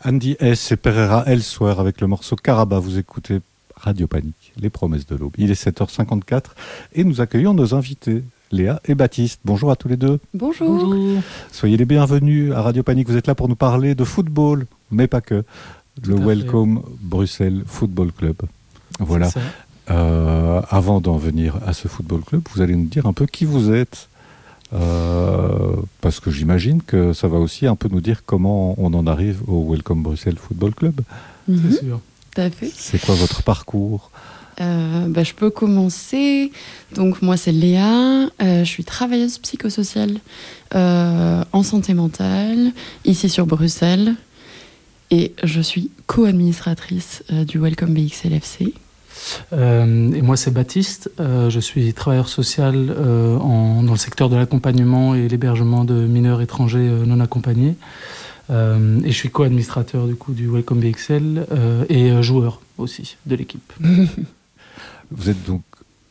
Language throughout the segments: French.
Andy S. et Pereira Elsewhere avec le morceau Caraba. Vous écoutez Radio Panique, les promesses de l'aube. Il est 7h54 et nous accueillons nos invités, Léa et Baptiste. Bonjour à tous les deux. Bonjour. Bonjour. Soyez les bienvenus à Radio Panique. Vous êtes là pour nous parler de football, mais pas que. Le Welcome Bruxelles Football Club. Voilà. Avant d'en venir à ce football club, vous allez nous dire un peu qui vous êtes. Parce que j'imagine que ça va aussi un peu nous dire comment on en arrive au Welcome Bruxelles Football Club. C'est sûr. Tout à fait. C'est quoi votre parcours ? Je peux commencer. Donc moi c'est Léa, je suis travailleuse psychosociale en santé mentale, ici sur Bruxelles. Et je suis co-administratrice du Welcome BXLFC. Et moi c'est Baptiste, je suis travailleur social dans le secteur de l'accompagnement et l'hébergement de mineurs étrangers non accompagnés. Et je suis co-administrateur du coup du Welcome BXL et joueur aussi de l'équipe. Vous êtes donc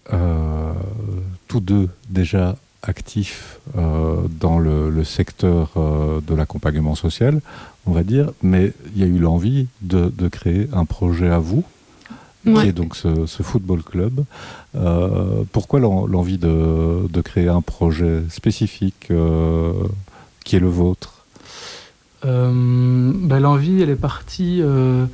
tous deux déjà actifs dans le secteur de l'accompagnement social, on va dire, mais il y a eu l'envie de créer un projet à vous, qui est donc ce football club. Pourquoi l'envie de créer un projet spécifique qui est le vôtre ? L'envie, elle est partie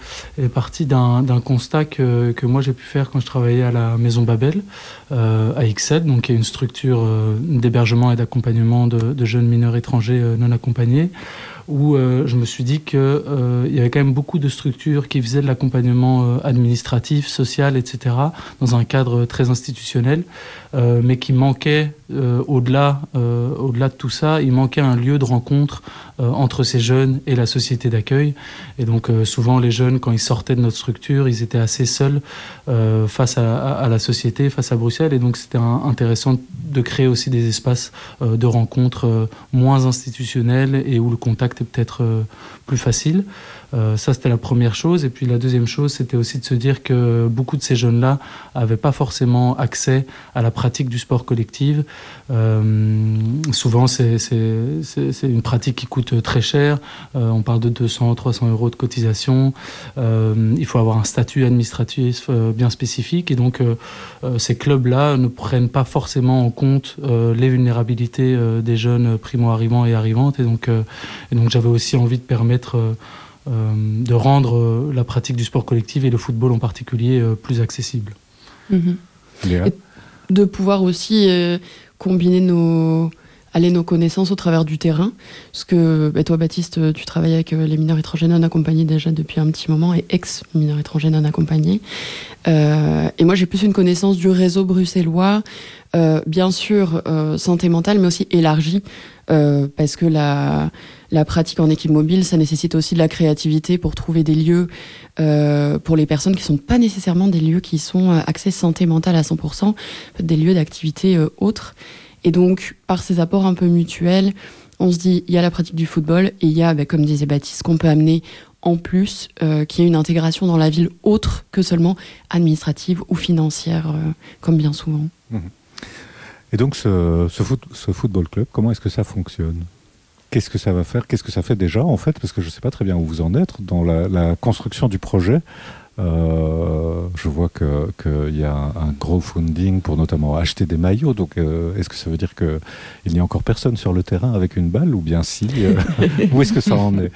d'un constat que moi j'ai pu faire quand je travaillais à la Maison Babel à Ixelles, donc qui est une structure d'hébergement et d'accompagnement de jeunes mineurs étrangers non accompagnés, où je me suis dit qu'il y avait quand même beaucoup de structures qui faisaient de l'accompagnement administratif, social, etc., dans un cadre très institutionnel, mais qui manquait, au-delà de tout ça, il manquait un lieu de rencontre entre ces jeunes et la société d'accueil. Et donc souvent les jeunes, quand ils sortaient de notre structure, ils étaient assez seuls face à la société, face à Bruxelles. Et donc c'était intéressant de créer aussi des espaces de rencontre moins institutionnels et où le contact est peut-être plus facile. Ça, c'était la première chose. Et puis la deuxième chose, c'était aussi de se dire que beaucoup de ces jeunes-là n'avaient pas forcément accès à la pratique du sport collectif. Souvent, c'est une pratique qui coûte très cher. On parle de 200, 300 euros de cotisation. Il faut avoir un statut administratif bien spécifique. Et donc, ces clubs-là ne prennent pas forcément en compte les vulnérabilités des jeunes primo-arrivants et arrivantes. Et donc j'avais aussi envie de permettre de rendre la pratique du sport collectif et le football en particulier plus accessible. Léa ? Et de pouvoir aussi combiner nos connaissances au travers du terrain. Parce que toi, Baptiste, tu travailles avec les mineurs étrangers non accompagnés déjà depuis un petit moment et ex-mineurs étrangers non accompagnés. Et moi, j'ai plus une connaissance du réseau bruxellois, bien sûr santé mentale, mais aussi élargie, parce que la pratique en équipe mobile, ça nécessite aussi de la créativité pour trouver des lieux pour les personnes qui ne sont pas nécessairement des lieux qui sont axés santé mentale à 100%, des lieux d'activité autres. Et donc, par ces apports un peu mutuels, on se dit, il y a la pratique du football et il y a, comme disait Baptiste, qu'on peut amener en plus, qu'il y ait une intégration dans la ville autre que seulement administrative ou financière, comme bien souvent. Et donc, ce football club, comment est-ce que ça fonctionne ? Qu'est-ce que ça va faire ? Qu'est-ce que ça fait déjà, en fait ? Parce que je ne sais pas très bien où vous en êtes dans la construction du projet. Je vois qu'il y a un gros funding pour notamment acheter des maillots. Donc, est-ce que ça veut dire qu'il n'y a encore personne sur le terrain avec une balle ? Ou bien si où est-ce que ça en est ?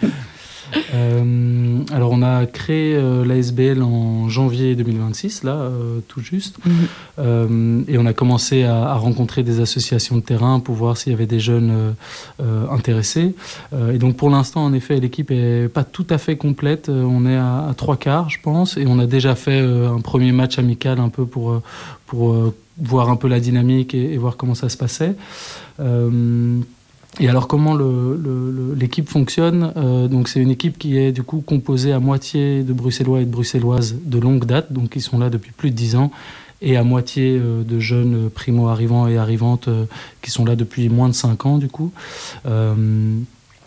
Alors on a créé l'ASBL en janvier 2026, là, tout juste. Et on a commencé à rencontrer des associations de terrain pour voir s'il y avait des jeunes intéressés. Et donc pour l'instant, en effet, l'équipe n'est pas tout à fait complète. On est à 3/4, je pense. Et on a déjà fait un premier match amical un peu pour voir un peu la dynamique et voir comment ça se passait. Et alors comment l'équipe fonctionne, donc c'est une équipe qui est du coup composée à moitié de Bruxellois et de Bruxelloises de longue date, donc qui sont là depuis plus de 10 ans, et à moitié de jeunes primo-arrivants et arrivantes qui sont là depuis moins de 5 ans du coup.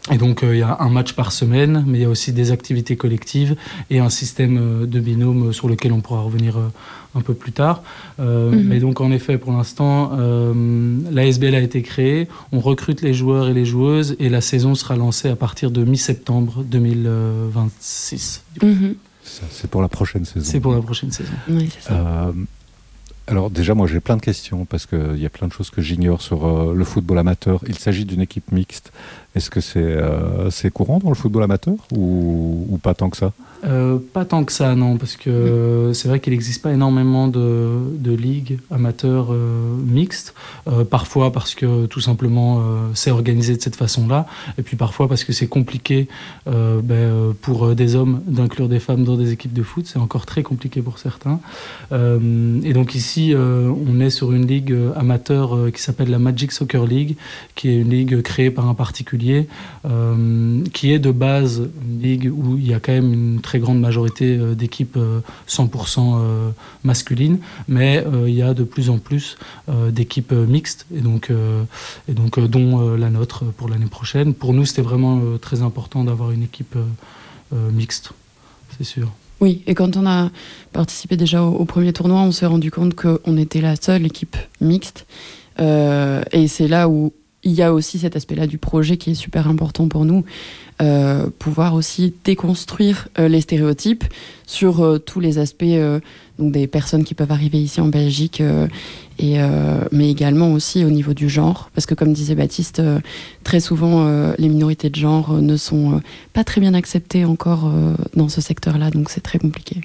Et donc, il y a un match par semaine, mais il y a aussi des activités collectives et un système de binôme sur lequel on pourra revenir un peu plus tard. Mais donc, en effet, pour l'instant, l'ASBL a été créée. On recrute les joueurs et les joueuses et la saison sera lancée à partir de mi-septembre 2026. C'est pour la prochaine saison. C'est pour la prochaine saison. Oui, c'est ça. Alors déjà, moi j'ai plein de questions parce qu'il y a plein de choses que j'ignore sur le football amateur. Il s'agit d'une équipe mixte. Est-ce que c'est courant dans le football amateur ou pas tant que ça ? Pas tant que ça, non, parce que c'est vrai qu'il n'existe pas énormément de ligues amateurs mixtes. Parfois parce que tout simplement c'est organisé de cette façon-là, et puis parfois parce que c'est compliqué pour des hommes d'inclure des femmes dans des équipes de foot. C'est encore très compliqué pour certains. Et donc ici, on est sur une ligue amateur qui s'appelle la Magic Soccer League, qui est une ligue créée par un particulier, qui est de base une ligue où il y a quand même une très grande majorité d'équipes 100% masculines, mais il y a de plus en plus d'équipes mixtes, et donc dont la nôtre pour l'année prochaine. Pour nous, c'était vraiment très important d'avoir une équipe mixte, c'est sûr. Oui, et quand on a participé déjà au premier tournoi, on s'est rendu compte qu'on était la seule équipe mixte, et c'est là où il y a aussi cet aspect-là du projet qui est super important pour nous, pouvoir aussi déconstruire les stéréotypes sur tous les aspects donc des personnes qui peuvent arriver ici en Belgique, mais également aussi au niveau du genre, parce que comme disait Baptiste, très souvent les minorités de genre ne sont pas très bien acceptées encore dans ce secteur-là, donc c'est très compliqué.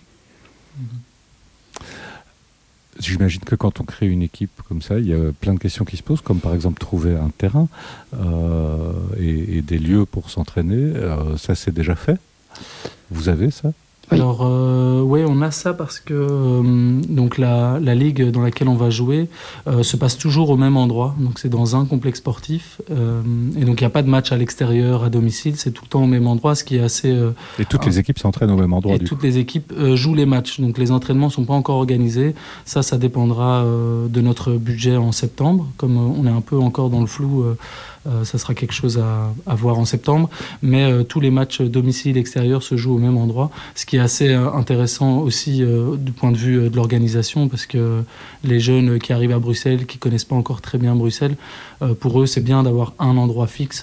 J'imagine que quand on crée une équipe comme ça, il y a plein de questions qui se posent, comme par exemple trouver un terrain et des lieux pour s'entraîner. Ça, c'est déjà fait ? Vous avez ça ? Oui. Alors, oui, on a ça parce que donc la ligue dans laquelle on va jouer se passe toujours au même endroit. Donc, c'est dans un complexe sportif. Et donc, il n'y a pas de match à l'extérieur, à domicile. C'est tout le temps au même endroit, ce qui est assez... et toutes les équipes s'entraînent au même endroit, et toutes les équipes jouent les matchs. Donc, les entraînements ne sont pas encore organisés. Ça dépendra de notre budget en septembre. Comme on est un peu encore dans le flou... ça sera quelque chose à voir en septembre, mais tous les matchs domicile-extérieur se jouent au même endroit, ce qui est assez intéressant aussi du point de vue de l'organisation, parce que les jeunes qui arrivent à Bruxelles, qui ne connaissent pas encore très bien Bruxelles, pour eux c'est bien d'avoir un endroit fixe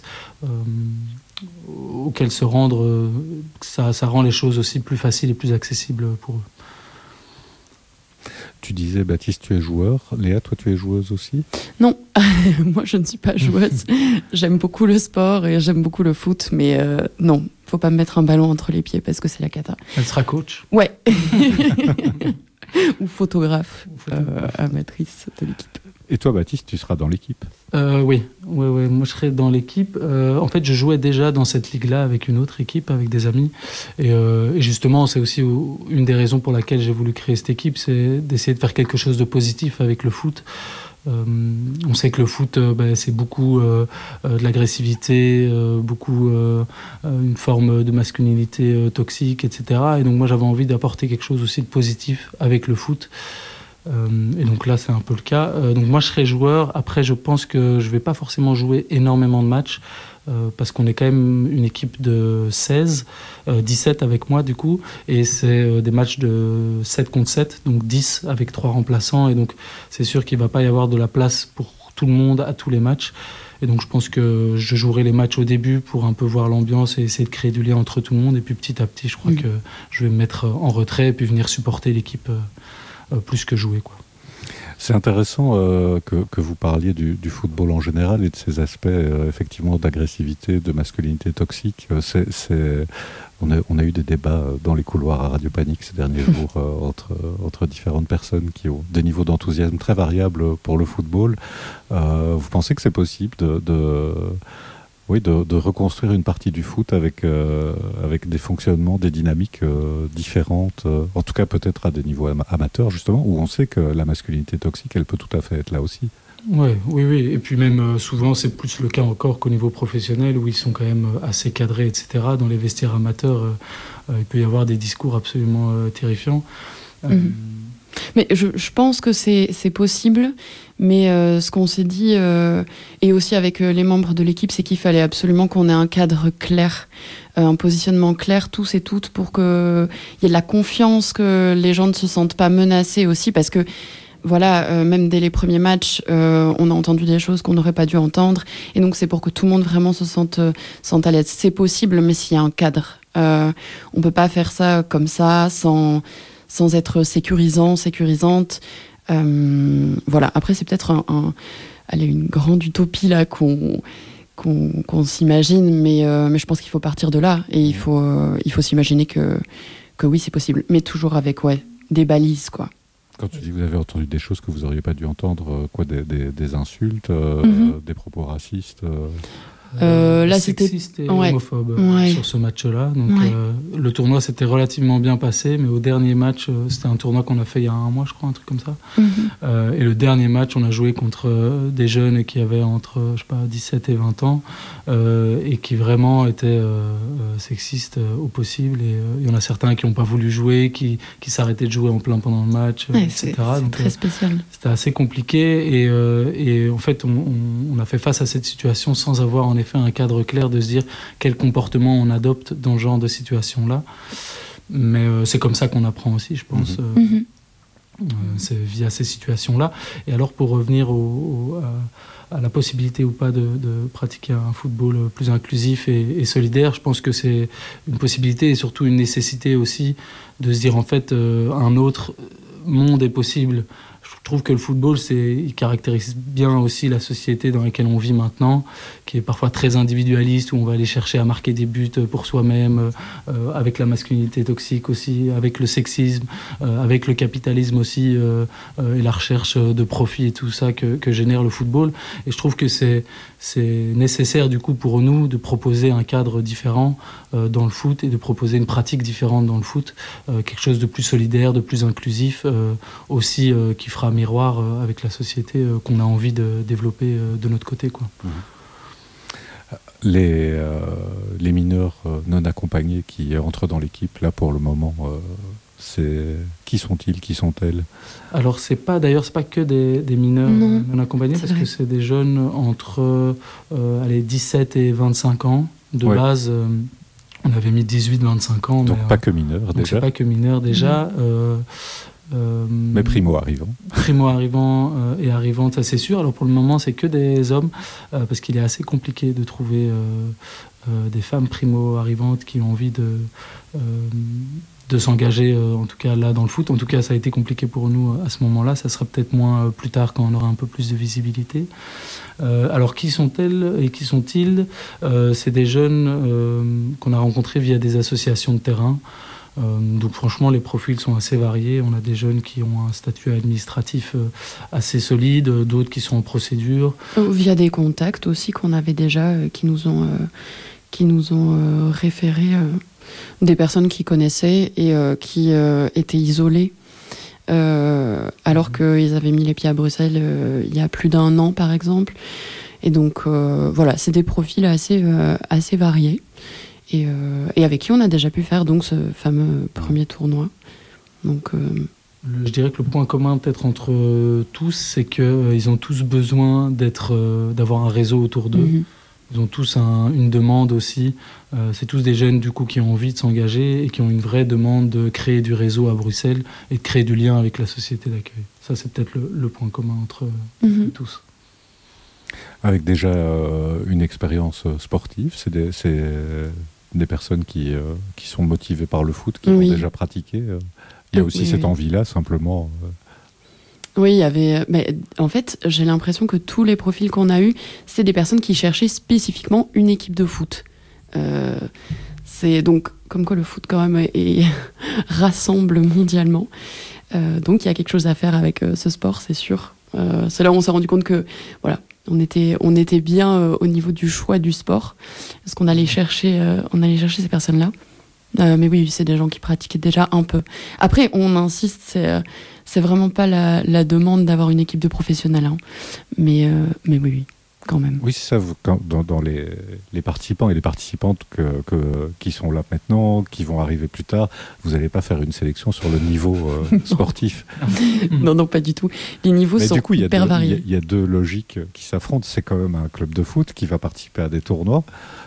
auquel se rendre. Ça rend les choses aussi plus faciles et plus accessibles pour eux. Tu disais, Baptiste, tu es joueur. Léa, toi, tu es joueuse aussi ? Non, moi je ne suis pas joueuse. J'aime beaucoup le sport et j'aime beaucoup le foot, mais non, faut pas me mettre un ballon entre les pieds parce que c'est la cata. Elle sera coach ? Ouais. Ou photographe, amatrice de l'équipe. Et toi, Baptiste, tu seras dans l'équipe ? Oui, moi je serai dans l'équipe. En fait, je jouais déjà dans cette ligue-là avec une autre équipe, avec des amis. Et justement, c'est aussi une des raisons pour laquelle j'ai voulu créer cette équipe, c'est d'essayer de faire quelque chose de positif avec le foot. On sait que le foot, c'est beaucoup de l'agressivité, beaucoup une forme de masculinité toxique, etc. Et donc moi, j'avais envie d'apporter quelque chose aussi de positif avec le foot. Et donc là, c'est un peu le cas. Donc moi, je serai joueur. Après, je pense que je ne vais pas forcément jouer énormément de matchs parce qu'on est quand même une équipe de 16, 17 avec moi du coup. Et c'est des matchs de 7 contre 7, donc 10 avec 3 remplaçants. Et donc, c'est sûr qu'il ne va pas y avoir de la place pour tout le monde à tous les matchs. Et donc, je pense que je jouerai les matchs au début pour un peu voir l'ambiance et essayer de créer du lien entre tout le monde. Et puis, petit à petit, je crois que je vais me mettre en retrait et puis venir supporter l'équipe plus que jouer, quoi. C'est intéressant que vous parliez du football en général et de ces aspects effectivement d'agressivité, de masculinité toxique. On a eu des débats dans les couloirs à Radio Panique ces derniers jours entre différentes personnes qui ont des niveaux d'enthousiasme très variables pour le football. Vous pensez que c'est possible de reconstruire une partie du foot avec des fonctionnements, des dynamiques différentes, en tout cas peut-être à des niveaux amateurs justement, où on sait que la masculinité toxique, elle peut tout à fait être là aussi. Oui. Et puis même souvent, c'est plus le cas encore qu'au niveau professionnel, où ils sont quand même assez cadrés, etc. Dans les vestiaires amateurs, il peut y avoir des discours absolument terrifiants. Mais je pense que c'est possible, mais ce qu'on s'est dit, et aussi avec les membres de l'équipe, c'est qu'il fallait absolument qu'on ait un cadre clair, un positionnement clair, tous et toutes, pour qu'il y ait de la confiance, que les gens ne se sentent pas menacés aussi, parce que voilà, même dès les premiers matchs, on a entendu des choses qu'on n'aurait pas dû entendre, et donc c'est pour que tout le monde vraiment se sente à l'aise. C'est possible, mais s'il y a un cadre. On peut pas faire ça comme ça, sans être sécurisante. Voilà. Après, c'est peut-être une grande utopie là qu'on s'imagine, mais je pense qu'il faut partir de là et il faut s'imaginer que oui, c'est possible, mais toujours avec des balises, quoi. Quand tu dis que vous avez entendu des choses que vous n'auriez pas dû entendre, des insultes, des propos racistes là, c'était sexiste et homophobe sur ce match-là. Donc, le tournoi s'était relativement bien passé, mais au dernier match, c'était un tournoi qu'on a fait il y a un mois, je crois, un truc comme ça. Et le dernier match, on a joué contre des jeunes qui avaient entre, 17 et 20 ans, et qui vraiment étaient sexistes au possible. Et il y en a certains qui n'ont pas voulu jouer, qui s'arrêtaient de jouer en plein pendant le match, etc. C'est donc, très spécial. C'était assez compliqué, et en fait, on a fait face à cette situation sans avoir en effet un cadre clair de se dire quel comportement on adopte dans ce genre de situation-là. Mais c'est comme ça qu'on apprend aussi, je pense. C'est via ces situations-là. Et alors, pour revenir à la possibilité ou pas de pratiquer un football plus inclusif et solidaire, je pense que c'est une possibilité et surtout une nécessité aussi de se dire en fait un autre monde est possible. Je trouve que le football, il caractérise bien aussi la société dans laquelle on vit maintenant, qui est parfois très individualiste, où on va aller chercher à marquer des buts pour soi-même, avec la masculinité toxique aussi, avec le sexisme, avec le capitalisme aussi, et la recherche de profit et tout ça que génère le football. Et je trouve que c'est nécessaire du coup pour nous de proposer un cadre différent dans le foot et de proposer une pratique différente dans le foot, quelque chose de plus solidaire, de plus inclusif, aussi qui fera miroir avec la société qu'on a envie de développer de notre côté, quoi. Les mineurs non accompagnés qui entrent dans l'équipe, là pour le moment, qui sont-ils, qui sont-elles? Alors c'est pas que des mineurs non accompagnés, parce que c'est des jeunes entre 17 et 25 ans. De base, on avait mis 18-25 ans. Donc pas que mineurs déjà. C'est pas que mineurs déjà. Mais primo-arrivants. Primo-arrivants et arrivantes, ça c'est sûr. Alors pour le moment, c'est que des hommes, parce qu'il est assez compliqué de trouver des femmes primo-arrivantes qui ont envie de s'engager, en tout cas là dans le foot. En tout cas, ça a été compliqué pour nous à ce moment-là. Ça sera peut-être moins plus tard quand on aura un peu plus de visibilité. Alors qui sont-elles et qui sont-ils? C'est des jeunes qu'on a rencontrés via des associations de terrain. Donc franchement, les profils sont assez variés. On a des jeunes qui ont un statut administratif assez solide, d'autres qui sont en procédure. Via des contacts aussi qu'on avait déjà, qui nous ont référé des personnes qui connaissaient et qui étaient isolées, alors qu'ils avaient mis les pieds à Bruxelles il y a plus d'1 an, par exemple. Et donc voilà, c'est des profils assez variés. Et avec qui on a déjà pu faire donc ce fameux premier tournoi. Donc, je dirais que le point commun peut-être entre tous, c'est qu'ils ont tous besoin d'avoir un réseau autour d'eux. Ils ont tous une demande aussi. C'est tous des jeunes du coup qui ont envie de s'engager et qui ont une vraie demande de créer du réseau à Bruxelles et de créer du lien avec la société d'accueil. Ça, c'est peut-être le point commun entre tous. Avec déjà une expérience sportive, c'est des personnes qui sont motivées par le foot, qui ont déjà pratiqué. Il y a aussi cette envie-là, simplement. Oui, il y avait. Mais en fait, j'ai l'impression que tous les profils qu'on a eus, c'est des personnes qui cherchaient spécifiquement une équipe de foot. C'est donc comme quoi le foot quand même rassemble mondialement. Donc il y a quelque chose à faire avec ce sport, c'est sûr. C'est là où on s'est rendu compte que voilà. On était bien au niveau du choix du sport, parce qu'on allait chercher ces personnes-là. Mais oui, c'est des gens qui pratiquaient déjà un peu. Après, on insiste, c'est vraiment pas la demande d'avoir une équipe de professionnels. Hein. Mais oui. quand même. Oui, c'est ça. Dans les participants et les participantes qui sont là maintenant, qui vont arriver plus tard, vous n'allez pas faire une sélection sur le niveau sportif. Non, pas du tout. Les niveaux sont hyper variés. Il y a deux logiques qui s'affrontent. C'est quand même un club de foot qui va participer à des tournois.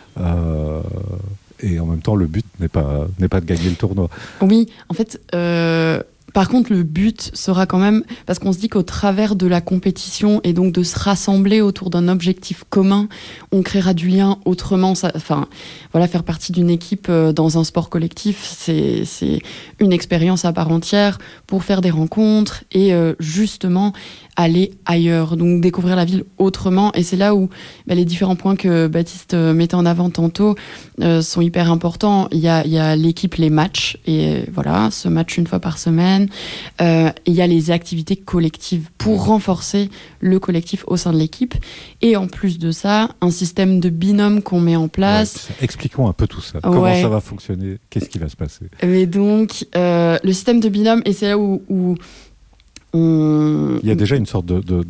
Et en même temps, le but n'est pas de gagner le tournoi. Oui, en fait... Par contre, le but sera quand même, parce qu'on se dit qu'au travers de la compétition et donc de se rassembler autour d'un objectif commun, on créera du lien autrement. Faire partie d'une équipe dans un sport collectif, c'est une expérience à part entière pour faire des rencontres et justement aller ailleurs, donc découvrir la ville autrement. Et c'est là où les différents points que Baptiste mettait en avant tantôt sont hyper importants. Il y a l'équipe, les matchs, et voilà, ce match une fois par semaine. Il y a les activités collectives pour renforcer le collectif au sein de l'équipe. Et en plus de ça, un système de binôme qu'on met en place. Ouais, expliquons un peu tout ça. Comment ça va fonctionner? Qu'est-ce qui va se passer? Mais donc, le système de binôme, et c'est là où il y a déjà une sorte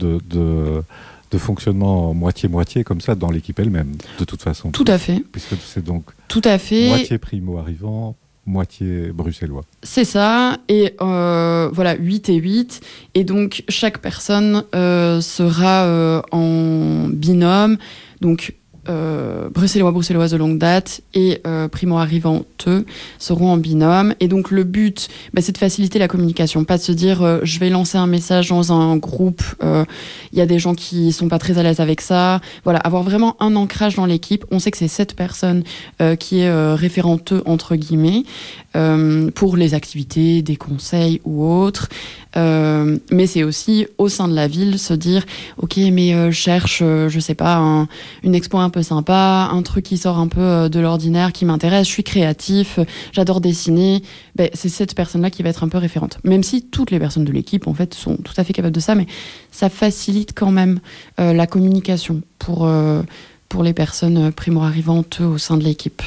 de fonctionnement moitié-moitié comme ça dans l'équipe elle-même, de toute façon. Tout à fait. Puisque c'est donc tout à fait. Moitié primo-arrivant, moitié bruxellois. C'est ça, et 8 et 8. Et donc, chaque personne sera en binôme. Donc, bruxelloise de longue date et primo-arrivantes seront en binôme. Et donc, le but, c'est de faciliter la communication. Pas de se dire, je vais lancer un message dans un groupe, il y a des gens qui sont pas très à l'aise avec ça. Voilà, avoir vraiment un ancrage dans l'équipe. On sait que c'est cette personne qui est référenteux, entre guillemets, pour les activités, des conseils ou autres. Mais c'est aussi, au sein de la ville, se dire, ok, mais je cherche, je sais pas, une expo un peu sympa, un truc qui sort un peu de l'ordinaire, qui m'intéresse, je suis créatif, j'adore dessiner. C'est cette personne-là qui va être un peu référente. Même si toutes les personnes de l'équipe, en fait, sont tout à fait capables de ça, mais ça facilite quand même la communication pour les personnes primo-arrivantes au sein de l'équipe.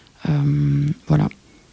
Voilà.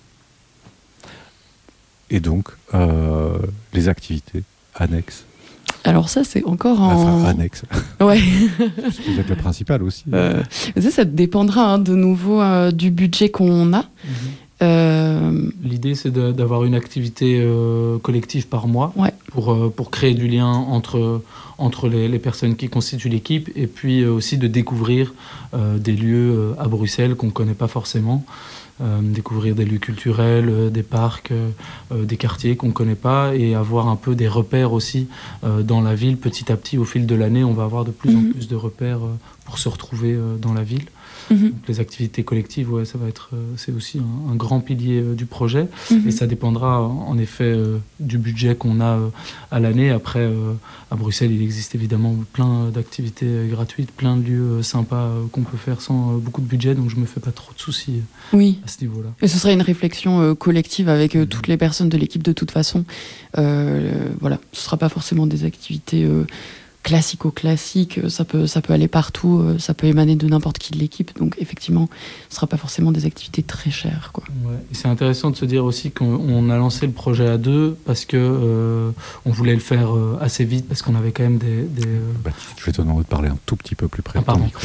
Et donc, les activités annexes. Alors ça, c'est encore annexe. Ouais. Vous êtes le principal aussi. Ça dépendra de nouveau du budget qu'on a. L'idée, c'est d'avoir une activité collective par mois pour créer du lien entre les personnes qui constituent l'équipe et puis aussi de découvrir des lieux à Bruxelles qu'on ne connaît pas forcément. Découvrir des lieux culturels, des parcs, des quartiers qu'on ne connaît pas et avoir un peu des repères aussi dans la ville. Petit à petit, au fil de l'année, on va avoir de plus en plus de repères pour se retrouver dans la ville. Donc, les activités collectives, ça va être, c'est aussi un grand pilier du projet et ça dépendra en effet du budget qu'on a à l'année. Après, à Bruxelles, il existe évidemment plein d'activités gratuites, plein de lieux sympas qu'on peut faire sans beaucoup de budget, donc je me fais pas trop de soucis à ce niveau-là. Et ce sera une réflexion collective avec toutes les personnes de l'équipe de toute façon. Voilà, ce sera pas forcément des activités classico-classique, ça peut aller partout, ça peut émaner de n'importe qui de l'équipe, donc effectivement, ce ne sera pas forcément des activités très chères, quoi. Ouais. Et c'est intéressant de se dire aussi qu'on a lancé le projet à deux parce que on voulait le faire assez vite parce qu'on avait quand même des... Je vais te demander de parler un tout petit peu plus près de ton micro.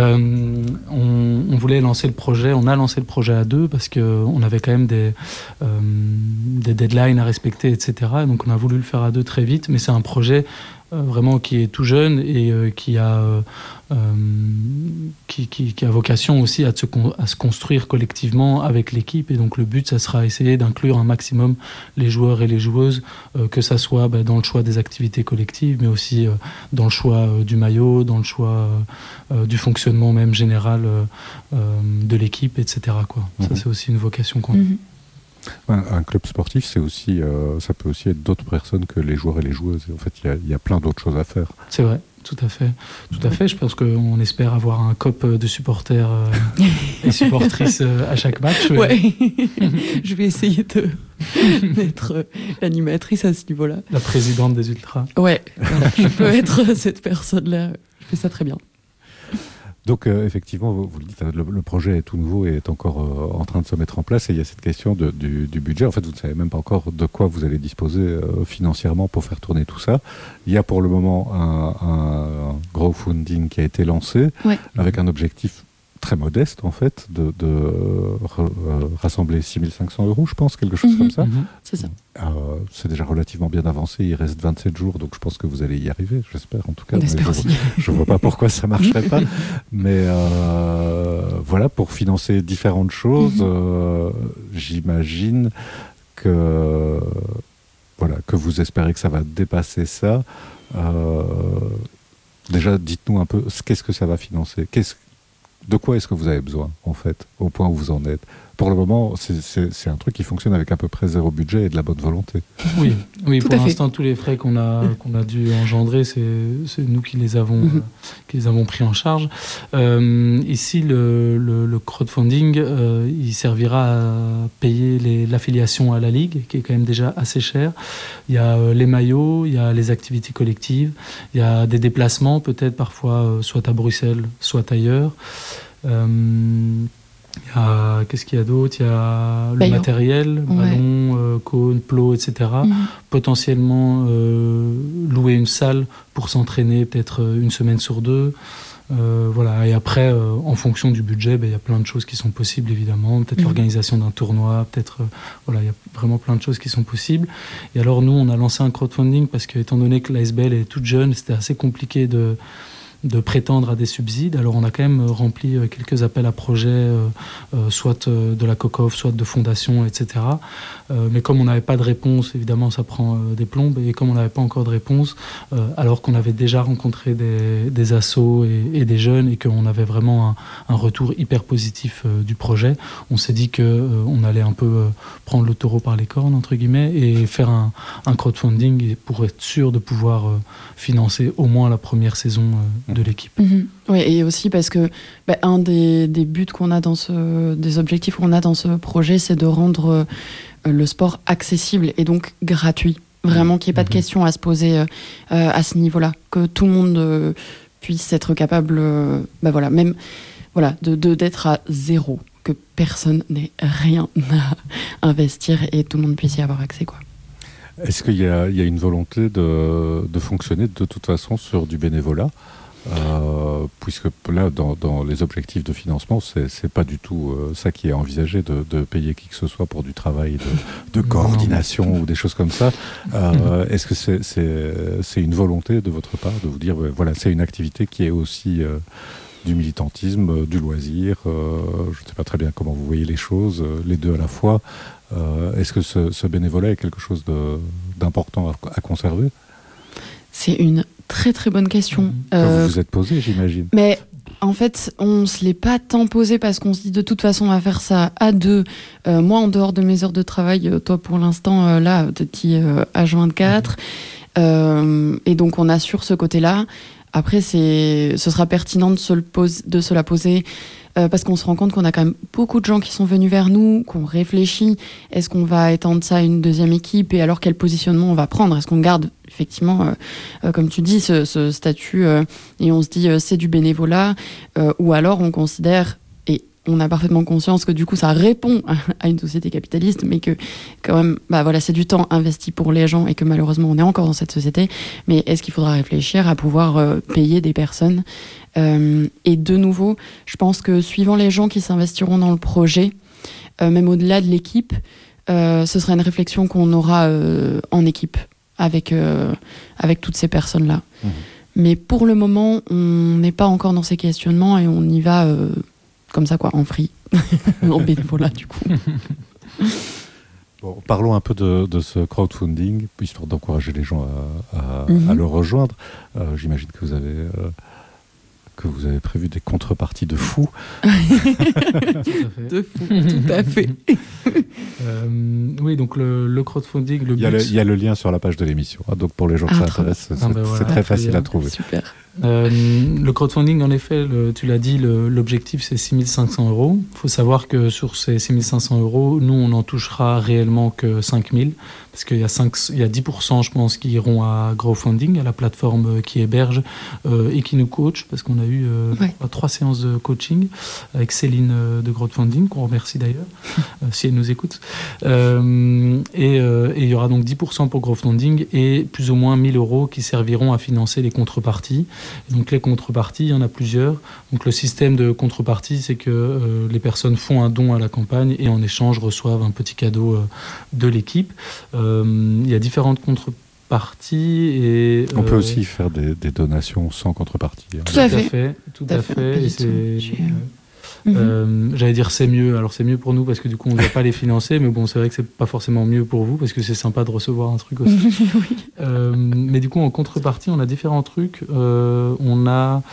On voulait lancer le projet, on a lancé le projet à deux parce qu'on avait quand même des deadlines à respecter, etc. Donc on a voulu le faire à deux très vite, mais c'est un projet vraiment qui est tout jeune et qui a vocation aussi à se construire collectivement avec l'équipe. Et donc le but, ça sera essayer d'inclure un maximum les joueurs et les joueuses, que ça soit dans le choix des activités collectives, mais aussi dans le choix du maillot, dans le choix du fonctionnement même général de l'équipe, etc. quoi. Ça, c'est aussi une vocation qu'on a. Un club sportif, c'est aussi, ça peut aussi être d'autres personnes que les joueurs et les joueuses. En fait, il y a plein d'autres choses à faire. C'est vrai, tout à fait. Tout à fait. Je pense qu'on espère avoir un COP de supporters et supportrices à chaque match. Ouais. Je vais essayer d'être l'animatrice à ce niveau-là. La présidente des Ultras. Ouais, voilà. Je peux être cette personne-là. Je fais ça très bien. Donc effectivement, vous le dites, le projet est tout nouveau et est encore en train de se mettre en place et il y a cette question du budget. En fait, vous ne savez même pas encore de quoi vous allez disposer financièrement pour faire tourner tout ça. Il y a pour le moment un crowdfunding qui a été lancé avec un objectif très modeste en fait de rassembler 6 500 €, je pense, quelque chose comme ça. C'est ça. C'est déjà relativement bien avancé, il reste 27 jours, donc je pense que vous allez y arriver, j'espère en tout cas. Je vois pas pourquoi ça marcherait pas. Mais voilà, pour financer différentes choses, j'imagine que vous espérez que ça va dépasser ça. Déjà, dites-nous un peu, qu'est-ce que ça va financer ? De quoi est-ce que vous avez besoin, en fait, au point où vous en êtes ? Pour le moment, c'est un truc qui fonctionne avec à peu près 0 budget et de la bonne volonté. Oui, pour l'instant, tous les frais qu'on a dû engendrer, c'est nous qui les avons pris en charge. Ici, le crowdfunding, il servira à payer l'affiliation à la Ligue, qui est quand même déjà assez cher. Il y a les maillots, il y a les activités collectives, il y a des déplacements, peut-être parfois, soit à Bruxelles, soit ailleurs. Qu'est-ce qu'il y a d'autre ? Il y a le matériel, ballon, cône, plot, etc. Potentiellement louer une salle pour s'entraîner peut-être une semaine sur 2. Voilà. Et après, en fonction du budget, il y a plein de choses qui sont possibles, évidemment. Peut-être l'organisation d'un tournoi, peut-être... il y a vraiment plein de choses qui sont possibles. Et alors, nous, on a lancé un crowdfunding parce que, étant donné que l'ASBL est toute jeune, c'était assez compliqué de prétendre à des subsides. Alors on a quand même rempli quelques appels à projets, soit de la COCOF, soit de fondations, etc. Mais comme on n'avait pas de réponse, évidemment ça prend des plombes, et comme on n'avait pas encore de réponse, alors qu'on avait déjà rencontré des assos et des jeunes, et qu'on avait vraiment un retour hyper positif du projet, on s'est dit qu'on allait un peu prendre le taureau par les cornes, entre guillemets, et faire un crowdfunding pour être sûr de pouvoir financer au moins la première saison de l'équipe. Oui, et aussi parce que un des buts qu'on a des objectifs qu'on a dans ce projet, c'est de rendre le sport accessible et donc gratuit. Vraiment qu'il n'y ait pas de questions à se poser à ce niveau-là. Que tout le monde puisse être capable, d'être à 0. Que personne n'ait rien à investir et tout le monde puisse y avoir accès, quoi. Est-ce qu'il y a une volonté de fonctionner de toute façon sur du bénévolat ? Puisque là, dans les objectifs de financement, c'est pas du tout ça qui est envisagé, de payer qui que ce soit pour du travail de coordination ou des choses comme ça. Est-ce que c'est une volonté de votre part de vous dire, voilà, c'est une activité qui est aussi du militantisme, du loisir, je ne sais pas très bien comment vous voyez les choses, les deux à la fois. Est-ce que ce bénévolat est quelque chose d'important à conserver ? C'est une très très bonne question. Vous vous êtes posé, j'imagine. Mais en fait, on se l'est pas tant posé parce qu'on se dit de toute façon on va faire ça à deux. Moi, en dehors de mes heures de travail, toi pour l'instant, là, petit H24. Et donc on assure ce côté-là. Après, ce sera pertinent de se la poser parce qu'on se rend compte qu'on a quand même beaucoup de gens qui sont venus vers nous, qu'on réfléchit. Est-ce qu'on va étendre ça à une deuxième équipe ? Et alors, quel positionnement on va prendre ? Est-ce qu'on garde effectivement, comme tu dis, ce statut et on se dit c'est du bénévolat ou alors on considère, et on a parfaitement conscience que du coup ça répond à une société capitaliste, mais que quand même c'est du temps investi pour les gens et que malheureusement on est encore dans cette société. Mais est-ce qu'il faudra réfléchir à pouvoir payer des personnes et de nouveau, je pense que suivant les gens qui s'investiront dans le projet, même au-delà de l'équipe, ce sera une réflexion qu'on aura en équipe avec toutes ces personnes-là. Mais pour le moment, on n'est pas encore dans ces questionnements et on y va comme ça, quoi, en free, en bénévolat, du coup. Bon, parlons un peu de ce crowdfunding, histoire d'encourager les gens à le rejoindre. J'imagine que vous avez prévu des contreparties de fous. De fous, tout à fait. Oui, donc le crowdfunding, il y a le lien sur la page de l'émission. Donc pour les gens que ça intéresse, c'est très facile à trouver. Super. Le crowdfunding, en effet, tu l'as dit, l'objectif c'est 6 500 €. Il faut savoir que sur ces 6 500 €, nous on n'en touchera réellement que 5 000, parce qu'il y a 10%, je pense, qui iront à Growfunding, à la plateforme qui héberge et qui nous coach, parce qu'on a eu 3 séances de coaching avec Céline de Growfunding, qu'on remercie d'ailleurs, si elle nous écoute. Et il y aura donc 10% pour Growfunding et plus ou moins 1 000 € qui serviront à financer les contreparties. Et donc les contreparties, il y en a plusieurs. Donc le système de contrepartie, c'est que les personnes font un don à la campagne et en échange reçoivent un petit cadeau de l'équipe. Il y a différentes contreparties et on peut aussi faire des donations sans contrepartie. Tout à fait. J'allais dire c'est mieux. Alors c'est mieux pour nous parce que du coup on ne doit pas les financer, mais bon, c'est vrai que c'est pas forcément mieux pour vous parce que c'est sympa de recevoir un truc aussi. Oui. Mais du coup en contrepartie on a différents trucs. On a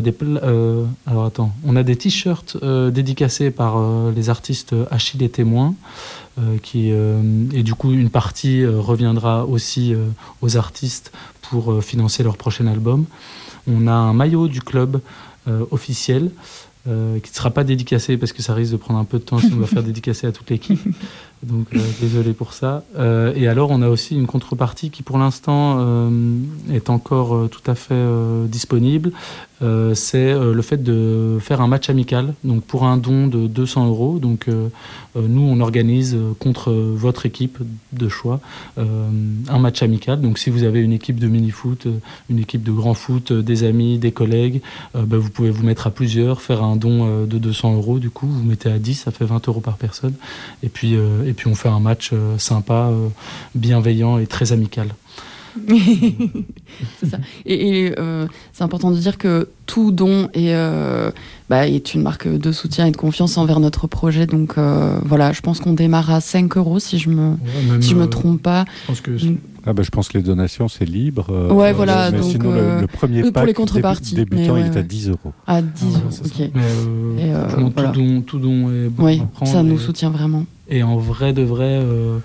on a des t-shirts dédicacés par les artistes Achille et Témoin. Et du coup une partie reviendra aussi aux artistes pour financer leur prochain album. On a un maillot du club officiel qui ne sera pas dédicacé parce que ça risque de prendre un peu de temps si on va faire dédicacer à toute l'équipe. Donc désolé pour ça. Et alors on a aussi une contrepartie qui pour l'instant est encore tout à fait disponible. C'est le fait de faire un match amical, donc pour un don de 200 €. Donc nous on organise contre votre équipe de choix un match amical. Donc si vous avez une équipe de mini-foot, une équipe de grand foot, des amis, des collègues, vous pouvez vous mettre à plusieurs, faire un don de 200 €. Du coup vous mettez à 10, ça fait 20 € par personne. Et puis on fait un match sympa, bienveillant et très amical. C'est ça. Et c'est important de dire que tout don est une marque de soutien et de confiance envers notre projet. Donc voilà, je pense qu'on démarre à 5 € si je me trompe pas. Je pense que je pense que les donations c'est libre. voilà. Mais donc, sinon le premier pack pour les contreparties, débutant il est à 10 €. À 10 €, ok. Mais voilà. tout don est bon Oui, à prendre. ça nous soutient vraiment. Et en vrai de vrai,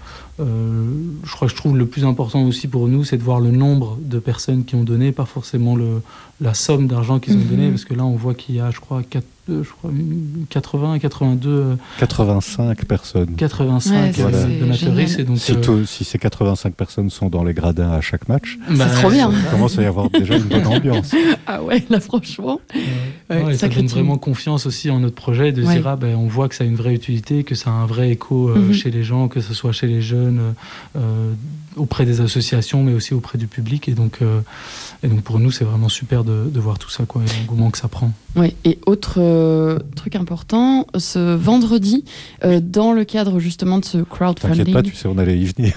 je trouve le plus important aussi pour nous, c'est de voir le nombre de personnes qui ont donné, pas forcément la somme d'argent qu'ils ont donné, parce que là on voit qu'il y a, je crois 80, 82... 85 personnes. 85 donateurs. Et donc, si ces 85 personnes sont dans les gradins à chaque match, c'est trop bien. Il commence à y avoir déjà une bonne ambiance. Ah ouais, là franchement. Ça donne vraiment confiance aussi en notre projet, de dire on voit que ça a une vraie utilité, que ça a un vrai écho chez les gens, que ce soit chez les jeunes, auprès des associations, mais aussi auprès du public. Et donc pour nous, c'est vraiment super de voir tout ça, et l'engouement que ça prend. Oui, et autre truc important, ce vendredi, dans le cadre justement de ce crowdfunding... T'inquiète pas, tu sais, on allait y venir.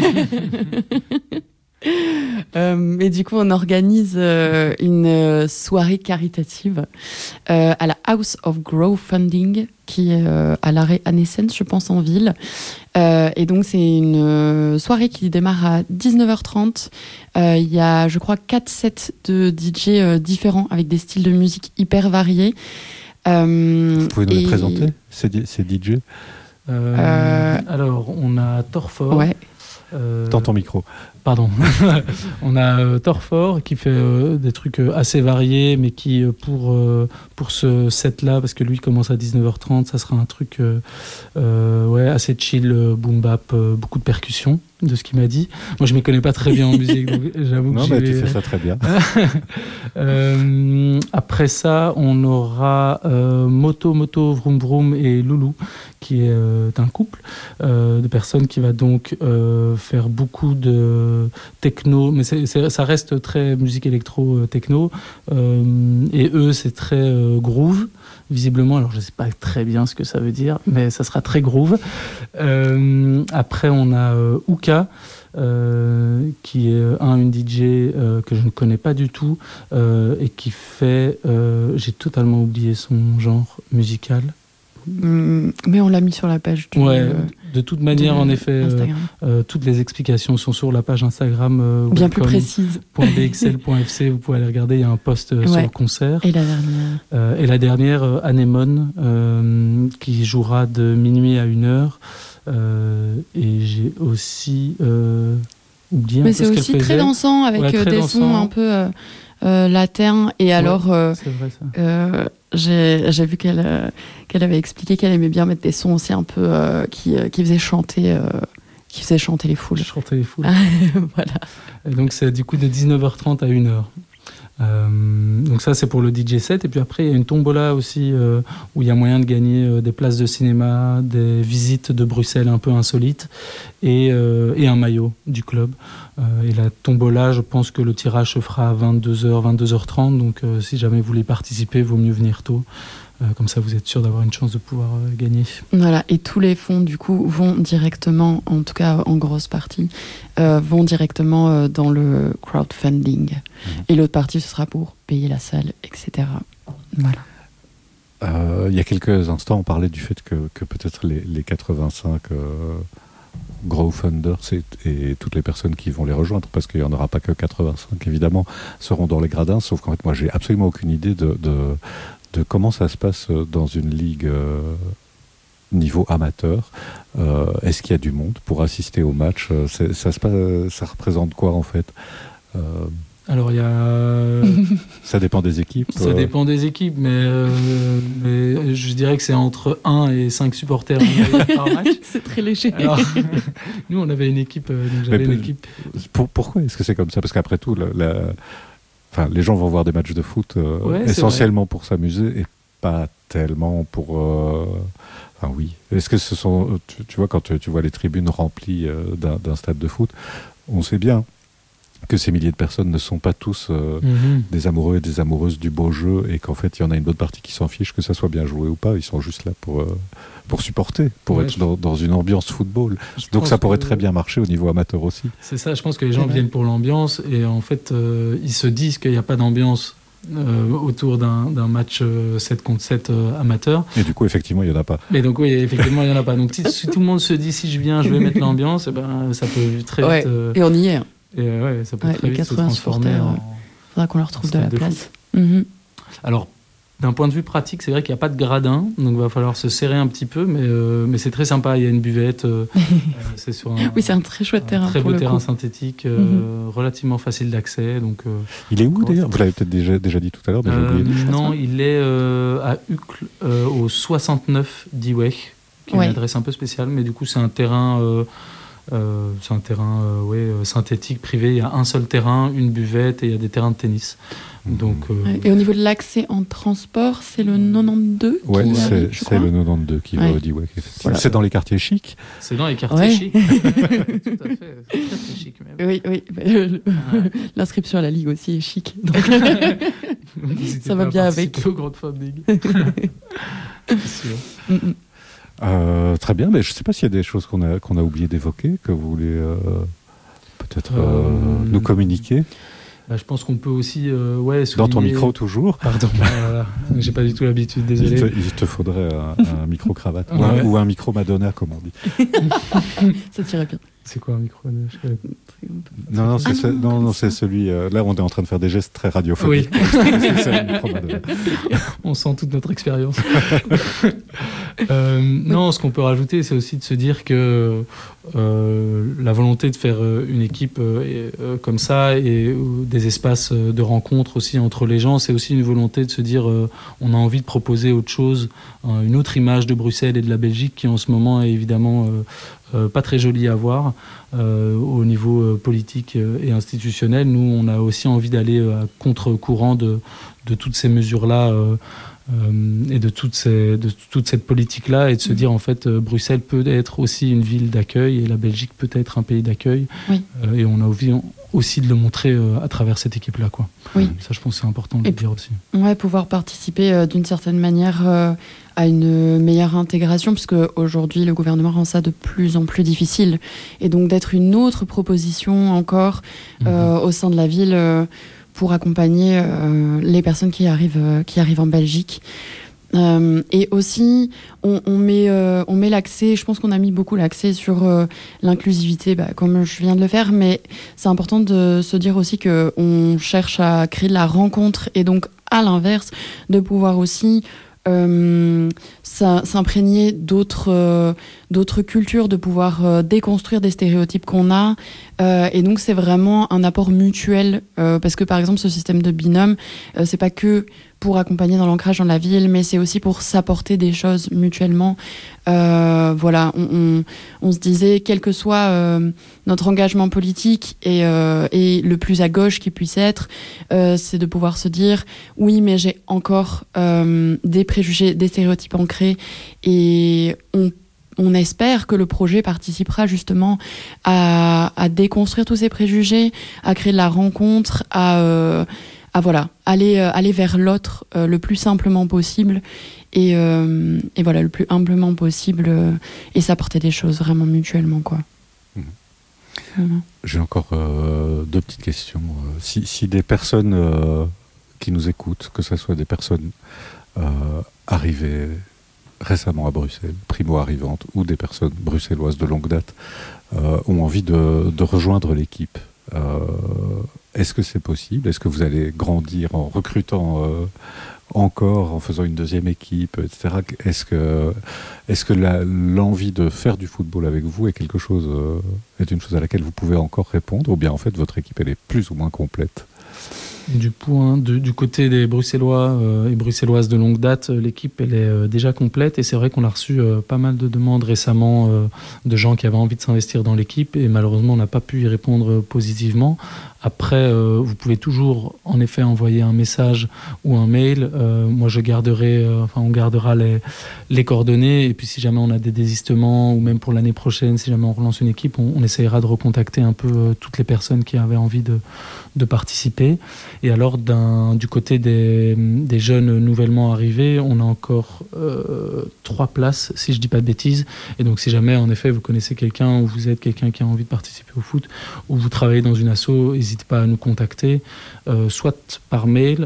Et du coup, on organise une soirée caritative à la House of Growfunding, qui est à l'arrêt Anne-Essens, je pense, en ville. Et donc, c'est une soirée qui démarre à 19h30. Il y a, je crois, 4 sets de DJ différents avec des styles de musique hyper variés. Vous pouvez nous les présenter, ces DJ Alors, on a Torfort. Ouais. Dans ton micro. Pardon. On a Torfort qui fait des trucs assez variés, mais qui, pour ce set-là, parce que lui commence à 19h30, ça sera un truc assez chill, boom bap, beaucoup de percussions, de ce qu'il m'a dit. Moi, je ne m'y connais pas très bien en musique, donc j'avoue que non, mais tu fais ça très bien. Après ça, on aura Moto, Vroom Vroom et Loulou, qui est un couple de personnes qui va donc faire beaucoup de techno, mais ça reste très musique électro-techno, et eux c'est très groove, visiblement, alors je ne sais pas très bien ce que ça veut dire, mais ça sera très groove. Après on a Ouka, qui est une DJ que je ne connais pas du tout, et qui fait, j'ai totalement oublié son genre musical. Mais on l'a mis sur la page de toute manière, en effet, toutes les explications sont sur la page Instagram bien plus précise. .bxl.fc, vous pouvez aller regarder, il y a un post sur le concert. Et la dernière Anémone, qui jouera de minuit à 1h. j'ai aussi oublié un Mais peu ce qu'elle faisait. c'est aussi très dansant avec très des dansant. sons un peu latins. Et alors, C'est vrai ça. j'ai vu qu'elle avait expliqué qu'elle aimait bien mettre des sons aussi un peu qui faisaient chanter les foules. Chanter les foules. Voilà. Et donc c'est du coup de 19h30 à 1h. Donc ça c'est pour le DJ set, et puis après il y a une tombola aussi où il y a moyen de gagner des places de cinéma, des visites de Bruxelles un peu insolites et un maillot du club. Et la tombola, je pense que le tirage se fera à 22h, 22h30, donc si jamais vous voulez participer, il vaut mieux venir tôt. Comme ça, vous êtes sûr d'avoir une chance de pouvoir gagner. Voilà, et tous les fonds, du coup, vont directement, en tout cas en grosse partie, vont directement dans le crowdfunding. Et l'autre partie, ce sera pour payer la salle, etc. Voilà. Il y a quelques instants, on parlait du fait que peut-être les 85 crowdfunders et toutes les personnes qui vont les rejoindre, parce qu'il n'y en aura pas que 85, évidemment, seront dans les gradins, sauf qu'en fait, moi, j'ai absolument aucune idée de comment ça se passe dans une ligue niveau amateur. Est-ce qu'il y a du monde pour assister au match? Ça représente quoi en fait? Alors il y a... Ça dépend des équipes. Ça dépend des équipes, mais je dirais que c'est entre 1 et 5 supporters par match. C'est très léger. Alors, nous on avait une équipe, donc j'avais une équipe. Pourquoi est-ce que c'est comme ça? Parce qu'après tout, enfin, les gens vont voir des matchs de foot essentiellement pour s'amuser et pas tellement pour... Enfin oui. Est-ce que ce sont... Tu vois, quand tu vois les tribunes remplies d'un stade de foot, on sait bien que ces milliers de personnes ne sont pas tous des amoureux et des amoureuses du beau jeu, et qu'en fait, il y en a une bonne partie qui s'en fiche que ça soit bien joué ou pas. Ils sont juste là pour supporter, pour être dans une ambiance football. Donc ça pourrait très bien marcher au niveau amateur aussi. C'est ça, je pense que les gens viennent pour l'ambiance, et en fait, ils se disent qu'il n'y a pas d'ambiance autour d'un match 7 contre 7 amateur. Et du coup, effectivement, il n'y en a pas. Mais donc, oui, effectivement, il n'y en a pas. Donc, si tout le monde se dit, si je viens, je vais mettre l'ambiance, et ben, ça peut très vite... Et on y est. Et ça peut très vite se transformer en... faudra qu'on leur trouve de la place. Alors, d'un point de vue pratique, c'est vrai qu'il n'y a pas de gradin, donc il va falloir se serrer un petit peu, mais c'est très sympa. Il y a une buvette. C'est sur c'est un très chouette terrain. Très beau terrain synthétique, relativement facile d'accès. Donc, il est où d'ailleurs? Vous l'avez peut-être déjà dit tout à l'heure, mais j'ai oublié. Non, il est à Uccle, au 69 d'Iwech, qui est une adresse un peu spéciale, mais du coup, c'est un terrain... synthétique, privé. Il y a un seul terrain, une buvette, et il y a des terrains de tennis. Donc, Et au niveau de l'accès en transport, c'est le 92 c'est le 92 qui va au DIWEC. Voilà. C'est dans les quartiers chics. C'est dans les quartiers chics. Tout à fait. C'est très chic même. Oui. L'inscription à la Ligue aussi est chic. Donc ça va bien avec. Au crowdfunding. C'est sûr. Très bien, mais je ne sais pas s'il y a des choses qu'on a oublié d'évoquer, que vous voulez peut-être nous communiquer. Je pense qu'on peut aussi dans ton micro toujours. Pardon, j'ai pas du tout l'habitude, désolé. Il te faudrait un micro-cravate ou un micro-Madonna, comme on dit. Ça tirait bien. C'est quoi un micro? Non, c'est celui... là, on est en train de faire des gestes très radiophoniques. Oui. C'est un micro-Madonna. On sent toute notre expérience. Non, ce qu'on peut rajouter, c'est aussi de se dire que la volonté de faire une équipe comme ça, et des espaces de rencontre aussi entre les gens, c'est aussi une volonté de se dire on a envie de proposer autre chose, une autre image de Bruxelles et de la Belgique, qui en ce moment est évidemment pas très jolie à voir au niveau politique et institutionnel. Nous, on a aussi envie d'aller à contre-courant de toutes ces mesures-là et de toute cette politique-là, et de se dire en fait Bruxelles peut être aussi une ville d'accueil, et la Belgique peut être un pays d'accueil. Oui. Et on a envie aussi de le montrer à travers cette équipe-là, quoi. Oui. Ça, je pense que c'est important de le dire aussi. Ouais, pouvoir participer d'une certaine manière à une meilleure intégration, puisque aujourd'hui le gouvernement rend ça de plus en plus difficile, et donc d'être une autre proposition encore au sein de la ville pour accompagner les personnes qui arrivent en Belgique. Et aussi, on met l'accès, je pense qu'on a mis beaucoup l'accès sur l'inclusivité, comme je viens de le faire, mais c'est important de se dire aussi qu'on cherche à créer de la rencontre, et donc à l'inverse, de pouvoir aussi s'imprégner d'autres cultures, de pouvoir déconstruire des stéréotypes qu'on a. Et donc, c'est vraiment un apport mutuel. Parce que, par exemple, ce système de binôme, c'est pas que pour accompagner dans l'ancrage dans la ville, mais c'est aussi pour s'apporter des choses mutuellement. Voilà, on se disait, quel que soit notre engagement politique et le plus à gauche qui puisse être, c'est de pouvoir se dire, oui, mais j'ai encore des préjugés, des stéréotypes ancrés, et on espère que le projet participera justement à déconstruire tous ces préjugés, à créer de la rencontre, à voilà, aller vers l'autre le plus simplement possible et voilà, le plus humblement possible et s'apporter des choses vraiment mutuellement, quoi. J'ai encore 2 petites questions. Si des personnes qui nous écoutent, que ce soit des personnes arrivées récemment à Bruxelles, primo-arrivantes, ou des personnes bruxelloises de longue date, ont envie de rejoindre l'équipe, est-ce que c'est possible ? Est-ce que vous allez grandir en recrutant encore, en faisant une deuxième équipe, etc. Est-ce que l'envie de faire du football avec vous est une chose à laquelle vous pouvez encore répondre, ou bien en fait votre équipe elle est plus ou moins complète ? Du côté des Bruxellois et Bruxelloises de longue date, l'équipe elle est déjà complète, et c'est vrai qu'on a reçu pas mal de demandes récemment de gens qui avaient envie de s'investir dans l'équipe, et malheureusement on n'a pas pu y répondre positivement. Après, vous pouvez toujours en effet envoyer un message ou un mail. Moi on gardera les coordonnées, et puis si jamais on a des désistements, ou même pour l'année prochaine, si jamais on relance une équipe, on essaiera de recontacter un peu toutes les personnes qui avaient envie de participer. Et alors du côté des jeunes nouvellement arrivés, on a encore 3 places, si je dis pas de bêtises. Et donc si jamais en effet vous connaissez quelqu'un, ou vous êtes quelqu'un qui a envie de participer au foot, ou vous travaillez dans une asso, n'hésitez pas à nous contacter, soit par mail,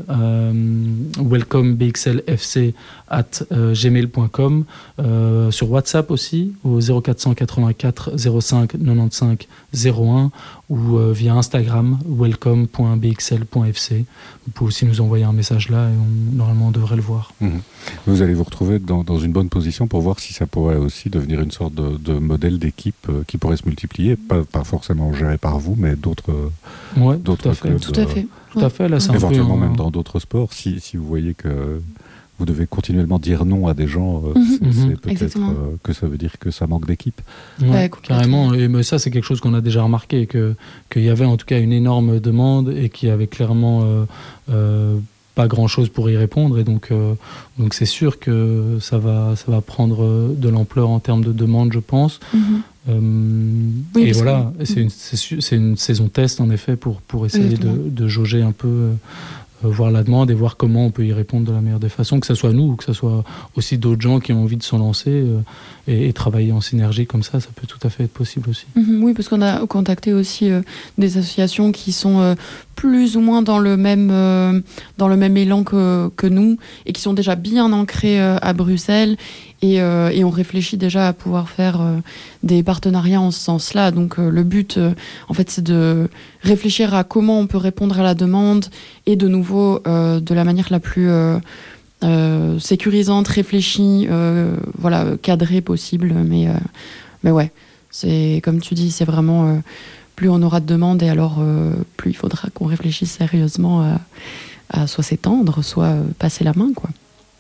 welcomebxlfc@gmail.com, sur WhatsApp aussi, au 0484 05 95 01, ou via Instagram, welcome.bxl.fc. Vous pouvez aussi nous envoyer un message là, et normalement on devrait le voir. Vous allez vous retrouver dans une bonne position pour voir si ça pourrait aussi devenir une sorte de modèle d'équipe qui pourrait se multiplier, pas forcément géré par vous, mais d'autres clubs. Tout à fait. Là, c'est éventuellement même dans d'autres sports, si vous voyez que vous devez continuellement dire non à des gens, c'est peut-être que ça veut dire que ça manque d'équipe. Ouais, carrément. Mais ça, c'est quelque chose qu'on a déjà remarqué, qu'il y avait en tout cas une énorme demande, et qu'il y avait clairement pas grand-chose pour y répondre. Et donc c'est sûr que ça va prendre de l'ampleur en termes de demande, je pense. Et voilà, c'est une saison test en effet pour essayer de jauger un peu, voir la demande, et voir comment on peut y répondre de la meilleure des façons, que ce soit nous ou que ce soit aussi d'autres gens qui ont envie de s'en lancer, et travailler en synergie comme ça peut tout à fait être possible aussi. Oui, parce qu'on a contacté aussi des associations qui sont plus ou moins dans le même élan que nous, et qui sont déjà bien ancrées à Bruxelles, et on réfléchit déjà à pouvoir faire des partenariats en ce sens-là. Donc le but, en fait, c'est de réfléchir à comment on peut répondre à la demande, et de nouveau de la manière la plus sécurisante, réfléchie, cadrée possible. Mais ouais, c'est comme tu dis, c'est vraiment plus on aura de demandes, et alors plus il faudra qu'on réfléchisse sérieusement à soit s'étendre, soit passer la main, quoi.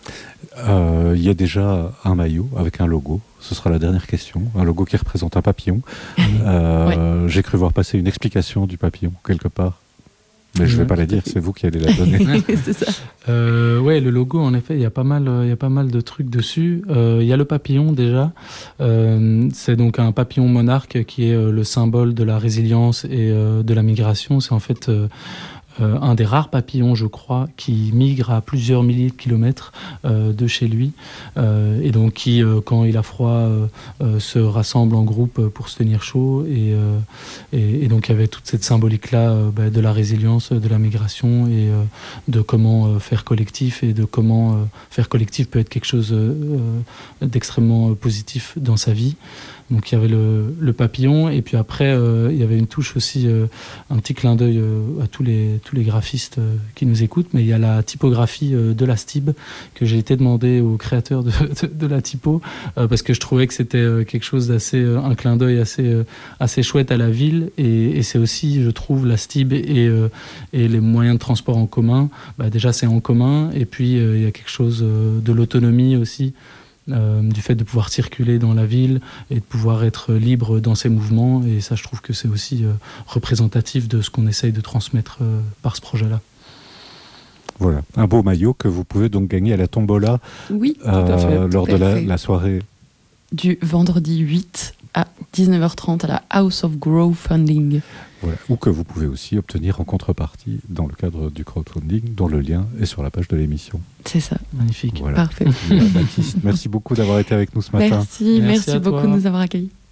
Il y a déjà un maillot avec un logo. Ce sera la dernière question. Un logo qui représente un papillon. J'ai cru voir passer une explication du papillon quelque part. Mais je ne vais pas la dire, c'est vous qui allez la donner. C'est ça. Le logo, en effet, il y a pas mal de trucs dessus. Il y a le papillon déjà. C'est donc un papillon monarque qui est le symbole de la résilience et de la migration. C'est en fait un des rares papillons, je crois, qui migre à plusieurs milliers de kilomètres de chez lui, et donc qui, quand il a froid, se rassemble en groupe pour se tenir chaud, et donc il y avait toute cette symbolique-là de la résilience, de la migration, et de comment faire collectif, et de comment faire collectif peut être quelque chose d'extrêmement positif dans sa vie. Donc il y avait le papillon, et puis après il y avait une touche aussi, un petit clin d'œil à tous les tous les graphistes qui nous écoutent, mais il y a la typographie de la STIB que j'ai été demander au créateur de la typo parce que je trouvais que c'était quelque chose d'assez, un clin d'œil assez chouette à la ville et c'est aussi, je trouve, la STIB et les moyens de transport en commun. Déjà, c'est en commun et puis il y a quelque chose de l'autonomie aussi. Du fait de pouvoir circuler dans la ville et de pouvoir être libre dans ses mouvements. Et ça, je trouve que c'est aussi représentatif de ce qu'on essaye de transmettre par ce projet-là. Voilà, un beau maillot que vous pouvez donc gagner à la tombola oui, lors de la soirée. Du vendredi 8 à 19h30 à la House of Grow Funding. Voilà. Ou que vous pouvez aussi obtenir en contrepartie dans le cadre du crowdfunding, dont le lien est sur la page de l'émission. C'est ça. Magnifique. Voilà. Parfait. Baptiste, merci beaucoup d'avoir été avec nous ce matin. Merci beaucoup de nous avoir accueillis.